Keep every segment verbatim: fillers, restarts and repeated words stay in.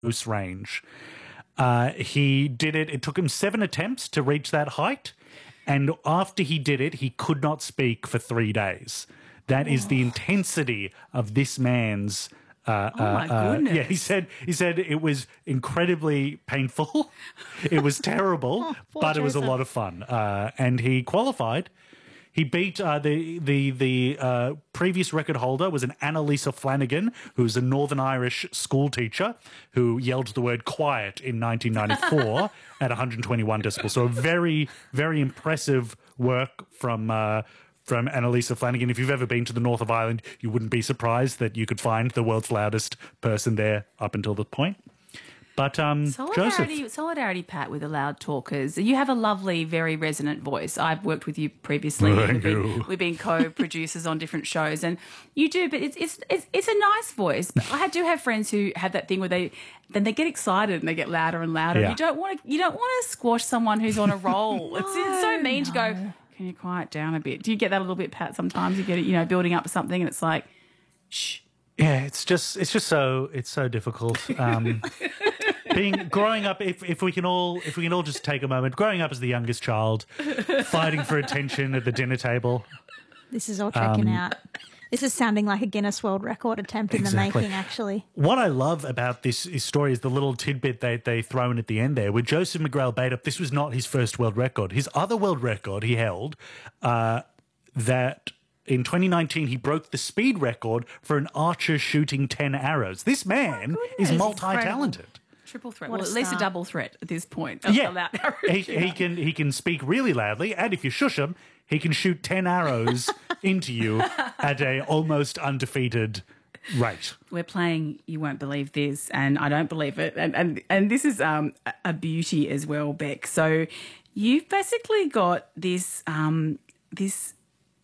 close range. Uh, he did it. It took him seven attempts to reach that height. And after he did it, he could not speak for three days. That is the intensity of this man's. Uh, oh my uh, goodness! Uh, yeah, he said. He said it was incredibly painful. It was terrible, oh, but it was a Joseph. lot of fun. Uh, and he qualified. He beat uh, the the the uh, previous record holder was an Annalisa Flanagan, who's a Northern Irish school teacher who yelled the word "quiet" in nineteen ninety-four at one hundred twenty-one decibels. So a very very impressive work from uh, from Annalisa Flanagan. If you've ever been to the north of Ireland, you wouldn't be surprised that you could find the world's loudest person there up until this point. But um, solidarity, Joseph. solidarity, Pat, with the loud talkers. You have a lovely, very resonant voice. I've worked with you previously. Thank we've, been, you. we've been co-producers on different shows, and you do. But it's it's it's, it's a nice voice. But I do have friends who have that thing where they then they get excited and they get louder and louder. Yeah. You don't want to you don't want to squash someone who's on a roll. it's, it's so mean to go. Can you quiet down a bit? Do you get that a little bit, Pat? Sometimes you get it, you know, building up something, and it's like, shh. Yeah, it's just it's just so it's so difficult. Um, being growing up, if if we can all if we can all just take a moment, growing up as the youngest child, fighting for attention at the dinner table. This is all checking Um, out. This is sounding like a Guinness World Record attempt in Exactly. the making, actually. What I love about this story is the little tidbit they they throw in at the end there. With Joseph McGrail Badeup, this was not his first world record. His other world record he held uh, that. In twenty nineteen, he broke the speed record for an archer shooting ten arrows. This man is multi-talented. Triple threat. What Well, a at least a star. double threat at this point. Yeah, Allowed arrows. he, he can he can speak really loudly, and if you shush him, he can shoot ten arrows into you at a almost undefeated rate. We're playing You Won't Believe This, and I don't believe it. And and, and this is um, a- a beauty as well, Beck. So you've basically got this um, this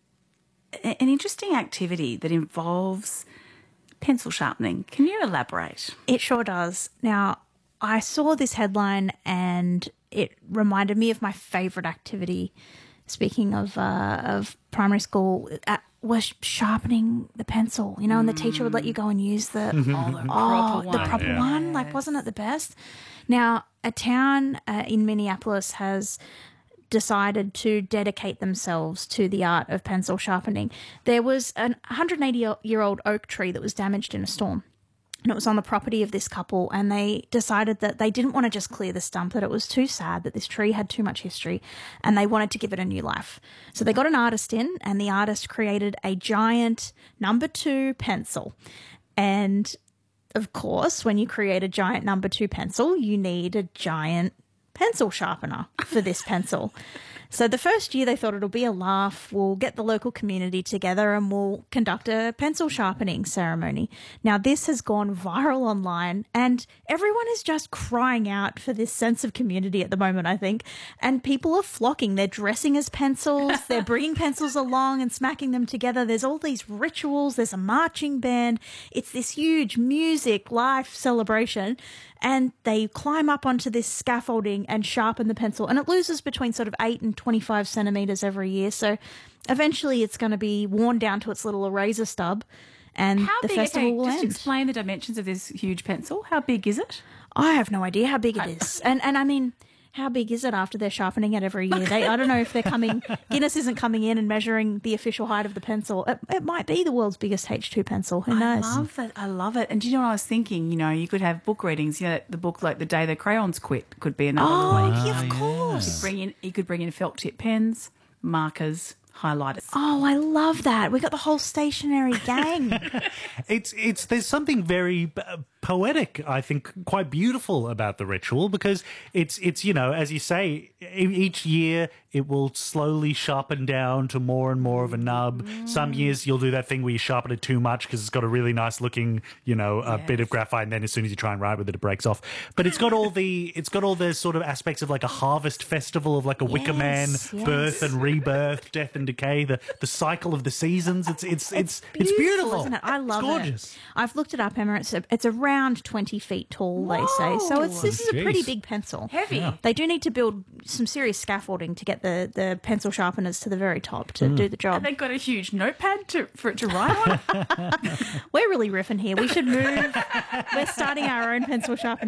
a- an interesting activity that involves pencil sharpening. Can you elaborate? It sure does. Now, I saw this headline and it reminded me of my favourite activity. Speaking of uh, of primary school, uh, was sharpening the pencil, you know, and the teacher would let you go and use the Oh, the oh, proper the one. proper Yeah. one. Like, wasn't it the best? Now, a town uh, in Minneapolis has decided to dedicate themselves to the art of pencil sharpening. There was an one hundred eighty year old oak tree that was damaged in a storm. And it was on the property of this couple, and they decided that they didn't want to just clear the stump, that it was too sad, that this tree had too much history, and they wanted to give it a new life. So they got an artist in, and the artist created a giant number two pencil. And of course, when you create a giant number two pencil, you need a giant pencil sharpener for this pencil. So the first year they thought it'll be a laugh. We'll get the local community together and we'll conduct a pencil sharpening ceremony. Now this has gone viral online and everyone is just crying out for this sense of community at the moment, I think. And people are flocking. They're dressing as pencils. They're bringing pencils along and smacking them together. There's all these rituals. There's a marching band. It's this huge music, life celebration. And they climb up onto this scaffolding and sharpen the pencil. And it loses between sort of eight and twenty-five centimetres every year. So eventually it's going to be worn down to its little eraser stub and How the big? festival Okay, will just end. explain the dimensions of this huge pencil. How big is it? I have no idea how big it is. And and I mean, how big is it after they're sharpening it every year? They I don't know if they're coming, Guinness isn't coming in and measuring the official height of the pencil. It, it might be the world's biggest H two pencil. Who knows? I love it. I love it. And do you know what I was thinking? You know, you could have book readings. You know, the book like The Day the Crayons Quit could be another Oh, one. yeah, of course. Bring in, you could bring in felt tip pens, markers, highlighters. Oh, I love that. We got the whole stationary gang. It's it's there's something very uh, poetic, I think, quite beautiful about the ritual because it's it's you know, as you say, e- each year it will slowly sharpen down to more and more of a nub. Some years you'll do that thing where you sharpen it too much because it's got a really nice looking, you know, a bit of graphite, and then as soon as you try and write with it, it breaks off. But it's got all the it's got all the sort of aspects of like a harvest festival of like a Wicker Man, Yes, yes. birth and rebirth, death and decay, the the cycle of the seasons. It's it's it's it's beautiful, beautiful, isn't it? I love it's gorgeous. it. I've looked it up, Emma. It's, a, it's around twenty feet tall, they say. So it's this is a pretty Jeez. big pencil. Heavy. Yeah. They do need to build some serious scaffolding to get the, the pencil sharpeners to the very top to do the job. And they've got a huge notepad to, for it to write on. We're really riffing here. We should move. We're starting our own pencil sharpening